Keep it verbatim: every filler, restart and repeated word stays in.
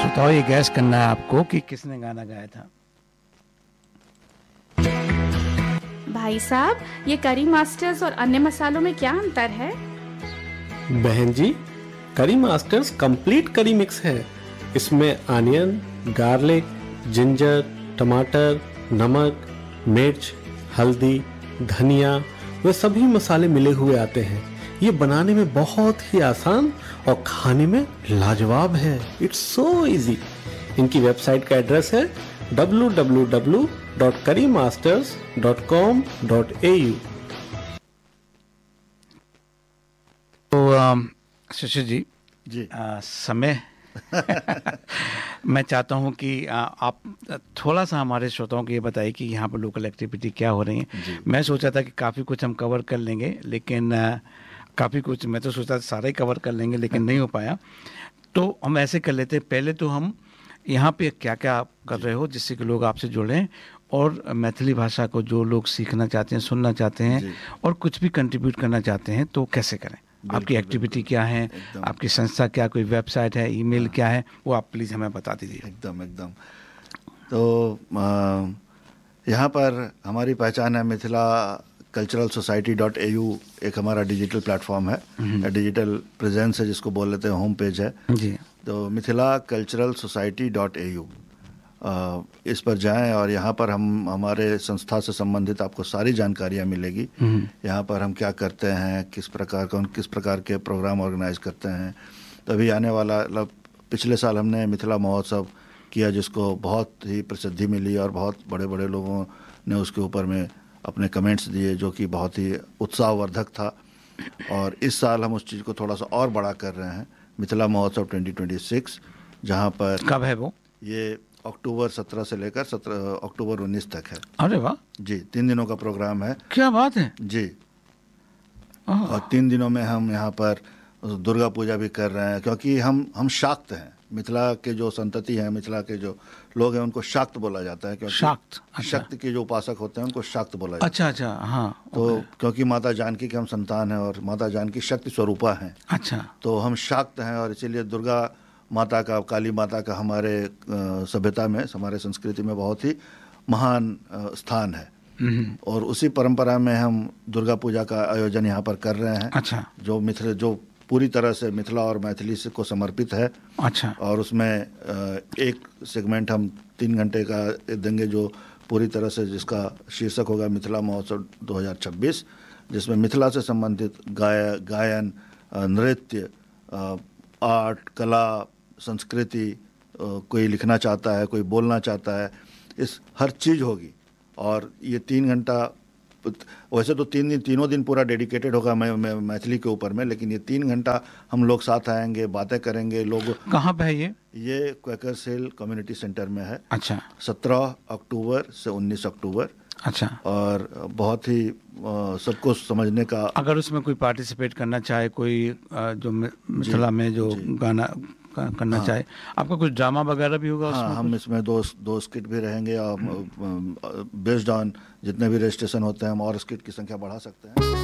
बताओ, ये गैस करना है आपको कि किसने गाना गाया था। भाई साहब, ये करी मास्टर्स और अन्य मसालों में क्या अंतर है? बहन जी, करी मास्टर्स कंप्लीट करी मिक्स है। इसमें अनियन, गार्लिक, जिंजर, टमाटर, नमक, मिर्च, हल्दी, धनिया वे सभी मसाले मिले हुए आते हैं। ये बनाने में बहुत ही आसान और खाने में लाजवाब है। It's so easy. इनकी वेबसाइट का एड्रेस है डब्ल्यू डब्ल्यू डब्ल्यू डॉट करी masters dot com dot A you. तो शिशिर जी जी आ, समय मैं चाहता हूं कि आ, आप थोड़ा सा हमारे श्रोताओं को ये बताइए कि यहाँ पर लोकल एक्टिविटी क्या हो रही है। मैं सोचा था कि काफ़ी कुछ हम कवर कर लेंगे, लेकिन आ, काफ़ी कुछ मैं तो सोचा था सारा ही कवर कर लेंगे, लेकिन नहीं हो पाया। तो हम ऐसे कर लेते हैं, पहले तो हम यहाँ पे क्या क्या आप कर रहे हो जिससे कि लोग आपसे जुड़ें, और मैथिली भाषा को जो लोग सीखना चाहते हैं, सुनना चाहते हैं और कुछ भी कंट्रीब्यूट करना चाहते हैं तो कैसे करें। आपकी एक्टिविटी क्या है, आपकी संस्था क्या, कोई वेबसाइट है, ईमेल हाँ। क्या है, वो आप प्लीज़ हमें बता दीजिए। एकदम एकदम तो यहाँ पर हमारी पहचान है Mithila cultural society dot A you. एक हमारा डिजिटल प्लेटफॉर्म है, डिजिटल प्रेजेंस है जिसको बोल लेते हैं, होम पेज है जी। तो Mithila cultural society dot A you, इस पर जाएं और यहाँ पर हम हमारे संस्था से संबंधित आपको सारी जानकारियाँ मिलेगी। यहाँ पर हम क्या करते हैं, किस प्रकार का किस प्रकार के प्रोग्राम ऑर्गेनाइज करते हैं। तो अभी आने वाला मतलब पिछले साल हमने मिथिला महोत्सव किया जिसको बहुत ही प्रसिद्धि मिली और बहुत बड़े बड़े लोगों ने उसके ऊपर में अपने कमेंट्स दिए जो कि बहुत ही उत्साहवर्धक था। और इस साल हम उस चीज़ को थोड़ा सा और बड़ा कर रहे हैं, मिथिला महोत्सव ट्वेंटी ट्वेंटी सिक्स, जहाँ पर कब है वो? ये अक्टूबर सत्रह से लेकर सत्रह अक्टूबर उन्नीस तक है। अरे वाह जी, तीन दिनों का प्रोग्राम है। क्या बात है जी। और तीन दिनों में हम यहाँ पर दुर्गा पूजा भी कर रहे हैं, क्योंकि हम हम शाक्त हैं। मिथिला के जो संतति हैं, मिथिला के जो लोग हैं, उनको शाक्त बोला जाता है, क्योंकि शाक्त अच्छा। शक्ति के जो उपासक होते हैं उनको शाक्त बोला जाता है। अच्छा अच्छा हाँ। तो क्योंकि माता जानकी के हम संतान हैं और माता जानकी शक्ति स्वरूपा हैं। अच्छा। तो हम शाक्त हैं और इसीलिए दुर्गा माता का, काली माता का हमारे सभ्यता में, हमारे संस्कृति में बहुत ही महान स्थान है। और उसी परंपरा में हम दुर्गा पूजा का आयोजन यहाँ पर कर रहे हैं। अच्छा। जो मिथिला जो पूरी तरह से मिथिला और मैथिली से को समर्पित है। अच्छा। और उसमें एक सेगमेंट हम तीन घंटे का देंगे जो पूरी तरह से, जिसका शीर्षक होगा मिथिला महोत्सव दो हज़ार छब्बीस, जिसमें मिथिला से संबंधित गाय गायन, नृत्य, आर्ट, कला, संस्कृति, कोई लिखना चाहता है, कोई बोलना चाहता है, इस हर चीज़ होगी। और ये तीन घंटा वैसे तो तीन दिन तीनों दिन पूरा डेडिकेटेड होगा मैं, मैं मैथिली के ऊपर में, लेकिन ये तीन घंटा हम लोग साथ आएंगे, बातें करेंगे। लोग कहाँ पे है ये? ये क्वेकर्स हिल कम्युनिटी सेंटर में है। अच्छा। सत्रह अक्टूबर से उन्नीस अक्टूबर। अच्छा। और बहुत ही सबको समझने का, अगर उसमें कोई पार्टिसिपेट करना चाहे, कोई जो मिथिला में जो गाना करना हाँ। चाहे, आपका कुछ ड्रामा वगैरह भी होगा? हाँ, हम इसमें दो दो स्किट भी रहेंगे और बेस्ड ऑन जितने भी रजिस्ट्रेशन होते हैं हम और स्किट की संख्या बढ़ा सकते हैं।